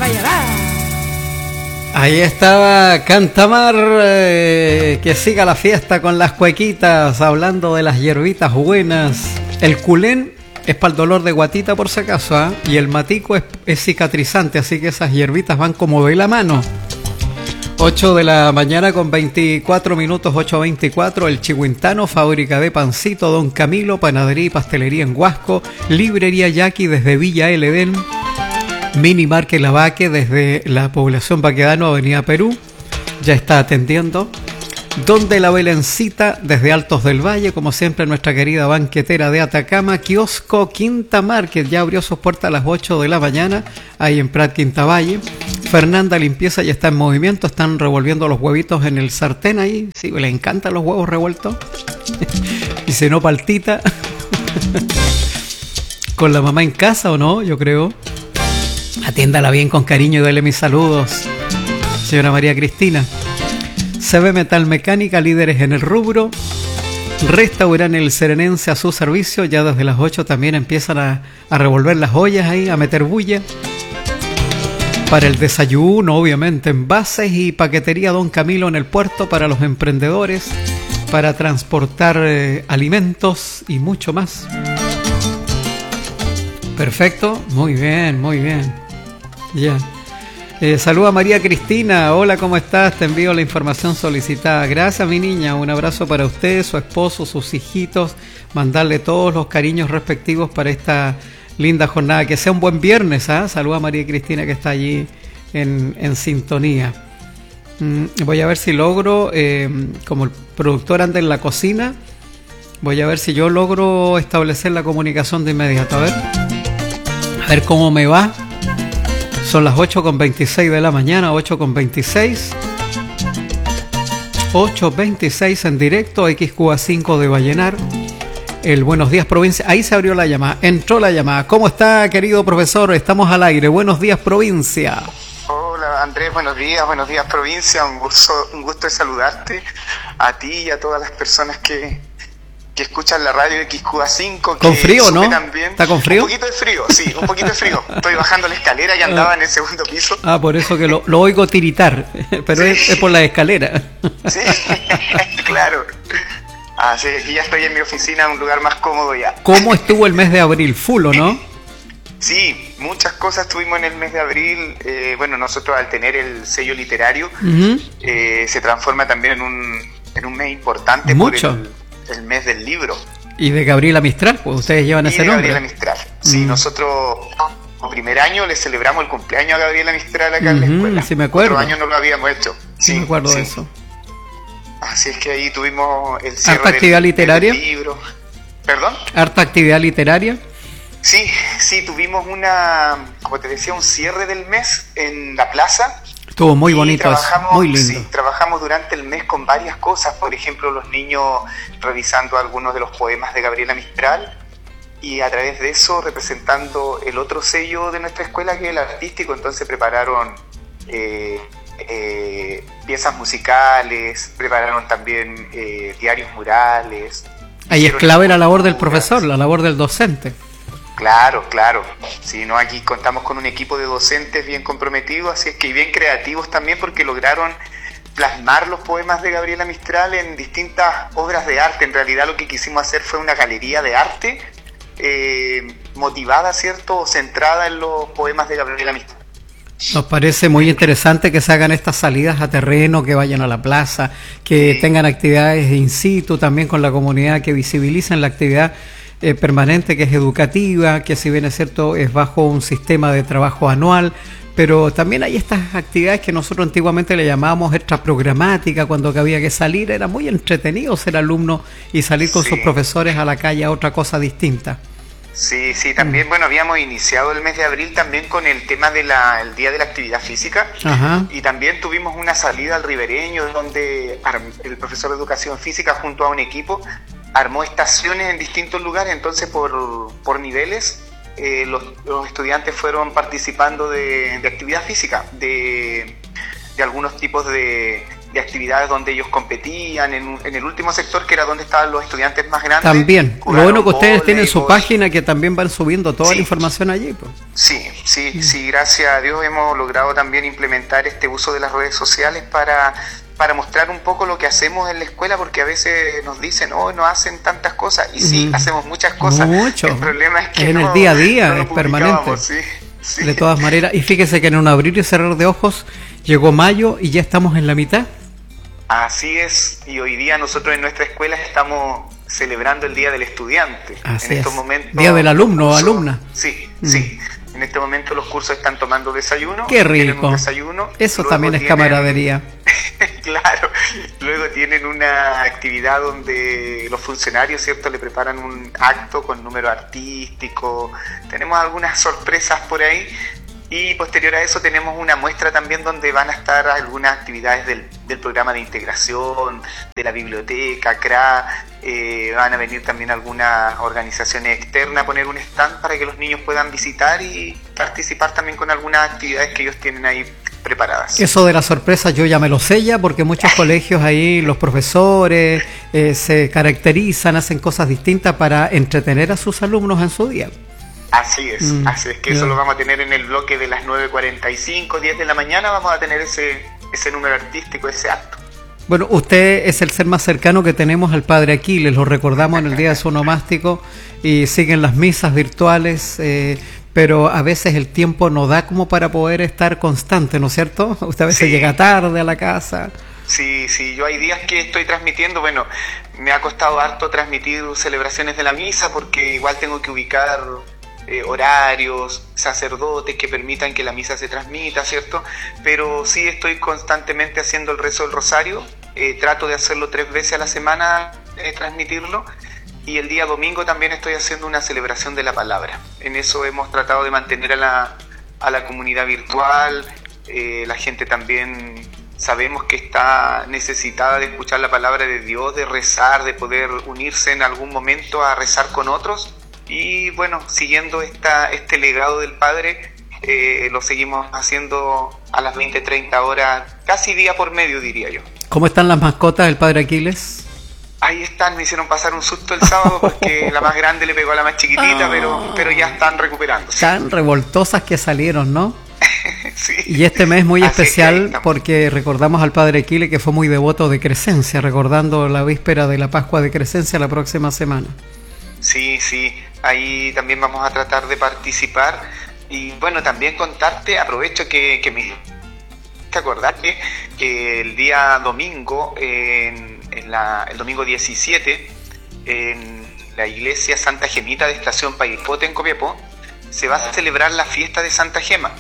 Ahí estaba Cantamar, que siga la fiesta con las cuequitas, hablando de las hierbitas buenas. El culén es para el dolor de guatita por si acaso, ¿eh? Y el matico es cicatrizante, así que esas hierbitas van como de la mano. 8 de la mañana con 24 minutos, 8:24, el Chihuintano, fábrica de pancito, Don Camilo, panadería y pastelería en Huasco, librería Yaqui desde Villa El Edén, Mini Market Lavaque desde la población Baquedano, Avenida Perú, ya está atendiendo. Donde la Belencita desde Altos del Valle, como siempre nuestra querida banquetera de Atacama, kiosco Quinta Market, ya abrió sus puertas a las 8 de la mañana, ahí en Prat Quinta Valle. Fernanda Limpieza ya está en movimiento, están revolviendo los huevitos en el sartén ahí, sí, le encantan los huevos revueltos, y si no paltita, con la mamá en casa o no, yo creo. Atiéndala bien con cariño y dale mis saludos, señora María Cristina. CB Metal Mecánica, líderes en el rubro. Restauran el Serenense a su servicio. Ya desde las 8 también empiezan a revolver las ollas ahí, a meter bulla. Para el desayuno, obviamente, envases y paquetería Don Camilo en el puerto para los emprendedores, para transportar alimentos y mucho más. Perfecto, muy bien, muy bien. Ya. Saluda a María Cristina, hola, ¿cómo estás? Te envío la información solicitada. Gracias, mi niña, un abrazo para usted, su esposo, sus hijitos, mandarle todos los cariños respectivos para esta linda jornada. Que sea un buen viernes, ¿ah? Saluda a María Cristina, que está allí en sintonía. Voy a ver si logro, como el productor anda en la cocina, voy a ver si yo logro establecer la comunicación de inmediato. A ver cómo me va. Son las 8:26 de la mañana, 8:26. 8:26 en directo, XQA5 de Vallenar. El Buenos Días Provincia. Ahí se abrió la llamada, entró la llamada. ¿Cómo está, querido profesor? Estamos al aire. Buenos días, provincia. Hola, Andrés, buenos días provincia. Un gusto de saludarte a ti y a todas las personas que escuchan la radio XQA5. Con frío, ¿no? También. ¿Está con frío? Un poquito de frío, sí, un poquito de frío. Estoy bajando la escalera y andaba en el segundo piso. Ah, por eso que lo oigo tiritar, pero sí. es por la escalera. Sí, claro. Así que ya estoy en mi oficina, un lugar más cómodo ya. ¿Cómo estuvo el mes de abril? Full, ¿o no? Sí, muchas cosas tuvimos en el mes de abril. Bueno, nosotros al tener el sello literario, se transforma también en un mes importante. Mucho. Por el mes del libro. ¿Y de Gabriela Mistral? Pues ustedes llevan ese nombre. Gabriela Mistral. Sí, nosotros el primer año le celebramos el cumpleaños a Gabriela Mistral acá en la escuela. Sí, me acuerdo. Otro año no lo habíamos hecho. Sí, me acuerdo de eso. Así es que ahí tuvimos el cierre ¿Harta actividad literaria? del libro. ¿Perdón? ¿Harta actividad literaria? Sí, tuvimos como te decía, un cierre del mes en la plaza. Estuvo muy bonito, muy lindo. Sí, trabajamos durante el mes con varias cosas, por ejemplo, los niños revisando algunos de los poemas de Gabriela Mistral y a través de eso representando el otro sello de nuestra escuela, que es el artístico. Entonces prepararon piezas musicales, prepararon también diarios murales. Ahí es clave la labor del profesor, la labor del docente. Claro. Sí, no, aquí contamos con un equipo de docentes bien comprometidos, así es que bien creativos también, porque lograron plasmar los poemas de Gabriela Mistral en distintas obras de arte. En realidad lo que quisimos hacer fue una galería de arte motivada, ¿cierto?, o centrada en los poemas de Gabriela Mistral. Nos parece muy interesante que se hagan estas salidas a terreno, que vayan a la plaza, que tengan actividades in situ también con la comunidad, que visibilicen la actividad permanente, que es educativa, que si bien es cierto es bajo un sistema de trabajo anual, pero también hay estas actividades que nosotros antiguamente le llamábamos extraprogramática. Cuando había que salir era muy entretenido ser alumno y salir con sus profesores a la calle a otra cosa distinta. Sí, también, bueno, habíamos iniciado el mes de abril también con el tema del Día de la Actividad Física. Y también tuvimos una salida al ribereño donde el profesor de Educación Física junto a un equipo armó estaciones en distintos lugares. Entonces por niveles los estudiantes fueron participando de actividad física, de algunos tipos de actividades donde ellos competían, en el último sector que era donde estaban los estudiantes más grandes. También, lo bueno que ustedes tienen su página que también van subiendo toda la información allí. Pues. Sí, gracias a Dios hemos logrado también implementar este uso de las redes sociales para mostrar un poco lo que hacemos en la escuela, porque a veces nos dicen, no hacen tantas cosas, y sí, hacemos muchas cosas. Mucho. El problema es que en el día a día, es permanente. Sí. De todas maneras, y fíjese que en un abrir y cerrar de ojos llegó mayo y ya estamos en la mitad. Así es, y hoy día nosotros en nuestra escuela estamos celebrando el Día del Estudiante. Así en estos momentos, Día del alumno o alumna. Sí. En este momento los cursos están tomando desayuno. ¡Qué rico! Un desayuno, eso también es camaradería. Claro, luego tienen una actividad donde los funcionarios, ¿cierto?, le preparan un acto con número artístico. Tenemos algunas sorpresas por ahí. Y posterior a eso tenemos una muestra también donde van a estar algunas actividades del programa de integración, de la biblioteca, CRA, van a venir también algunas organizaciones externas a poner un stand para que los niños puedan visitar y participar también con algunas actividades que ellos tienen ahí preparadas. Eso de las sorpresas yo ya me lo sé ya, porque muchos colegios ahí, los profesores se caracterizan, hacen cosas distintas para entretener a sus alumnos en su día. Así es que eso lo vamos a tener en el bloque de las 9:45, 10 de la mañana, vamos a tener ese número artístico, ese acto. Bueno, usted es el ser más cercano que tenemos al Padre Aquiles, lo recordamos en el día de su onomástico y siguen las misas virtuales, pero a veces el tiempo no da como para poder estar constante, ¿no es cierto? Usted a veces llega tarde a la casa. Sí, yo hay días que estoy transmitiendo, bueno, me ha costado harto transmitir celebraciones de la misa porque igual tengo que ubicar horarios, sacerdotes que permitan que la misa se transmita, ¿cierto? Pero sí estoy constantemente haciendo el rezo del rosario, trato de hacerlo 3 veces a la semana, transmitirlo, y el día domingo también estoy haciendo una celebración de la palabra. En eso hemos tratado de mantener a la comunidad virtual, la gente también sabemos que está necesitada de escuchar la palabra de Dios, de rezar, de poder unirse en algún momento a rezar con otros. Y bueno, siguiendo este legado del Padre, lo seguimos haciendo a las 20-30 horas, casi día por medio, diría yo. ¿Cómo están las mascotas del Padre Aquiles? Ahí están, me hicieron pasar un susto el sábado porque la más grande le pegó a la más chiquitita, pero ya están recuperándose. Tan revoltosas que salieron, ¿no? Sí. Y este mes muy especial porque recordamos al Padre Aquiles, que fue muy devoto de Crescencia, recordando la víspera de la Pascua de Crescencia la próxima semana. Sí, ahí también vamos a tratar de participar y bueno, también contarte, aprovecho que me acordar que el día domingo, el domingo 17, en la iglesia Santa Gemita de Estación Paipote en Copiapó, se va a celebrar la fiesta de Santa Gema.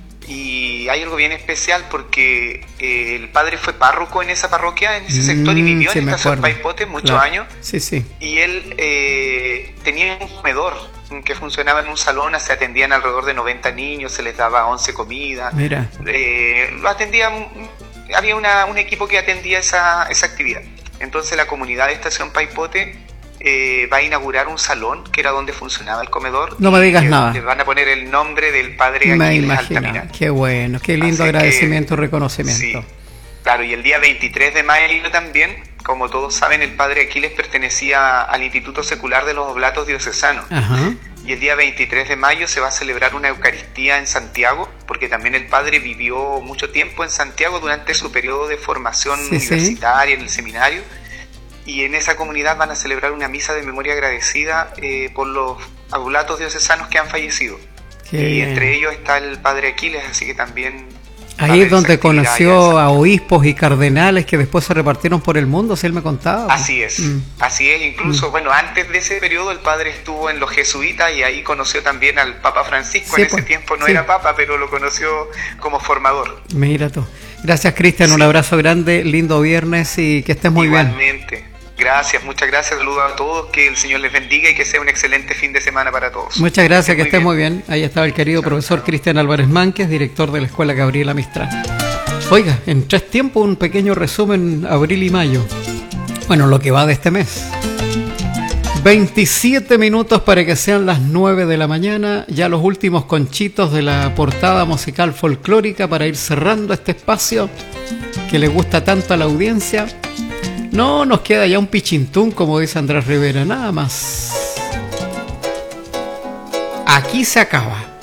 Y hay algo bien especial porque el padre fue párroco en esa parroquia, en ese sector, y vivió en Estación Paipote muchos años. Sí. Y él tenía un comedor que funcionaba en un salón, se atendían alrededor de 90 niños, se les daba 11 comidas. Mira. Lo atendía, había un equipo que atendía esa actividad. Entonces la comunidad de Estación Paipote va a inaugurar un salón que era donde funcionaba el comedor. No me digas nada. Le van a poner el nombre del Padre Aquiles Altamirano. Qué bueno, qué lindo agradecimiento y reconocimiento. Sí, claro, y el día 23 de mayo también, como todos saben, el Padre Aquiles pertenecía al Instituto Secular de los Oblatos Diocesanos. Ajá. Y el día 23 de mayo se va a celebrar una Eucaristía en Santiago, porque también el Padre vivió mucho tiempo en Santiago durante su periodo de formación universitaria en el seminario. Y en esa comunidad van a celebrar una misa de memoria agradecida por los oblatos diocesanos que han fallecido. Y entre ellos está el Padre Aquiles, así que también... Ahí es donde conoció a obispos y cardenales que después se repartieron por el mundo, si él me contaba. Así es, incluso, bueno, antes de ese periodo el Padre estuvo en los jesuitas y ahí conoció también al Papa Francisco. En ese tiempo no era Papa, pero lo conoció como formador. Mira tú. Gracias, Cristian, un abrazo grande, lindo viernes y que estés muy bien. Igualmente. Gracias, muchas gracias, saludos a todos, que el Señor les bendiga y que sea un excelente fin de semana para todos. Muchas gracias, que estés muy bien. Ahí estaba el querido profesor Cristian Álvarez Mánquez, director de la Escuela Gabriela Mistral. Oiga, en 3 tiempos un pequeño resumen, abril y mayo. Bueno, lo que va de este mes. 27 minutos para que sean las 9 de la mañana. Ya los últimos conchitos de la portada musical folclórica para ir cerrando este espacio que le gusta tanto a la audiencia. No nos queda ya un pichintún, como dice Andrés Rivera, nada más. Aquí se acaba.